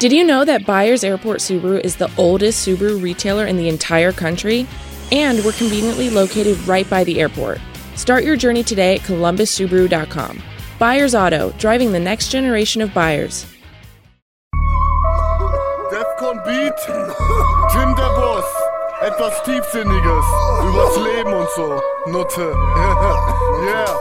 Did you know that Byers Airport Subaru is the oldest Subaru retailer in the entire country? And we're conveniently located right by the airport. Start your journey today at columbussubaru.com. Byers Auto, driving the next generation of buyers. Defcon Beat, Jim der Boss, etwas Tiefsinniges, übers Leben und so, Nutte, yeah.